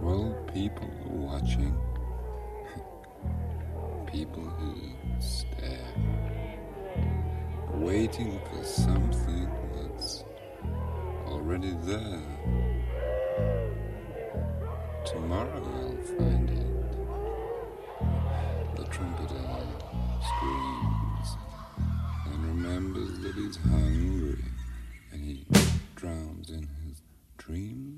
Well, people watching, people who stare, waiting for something that's already there. Tomorrow I'll find it. The trumpeter screams and remembers that he's hungry, and he drowns in his dreams.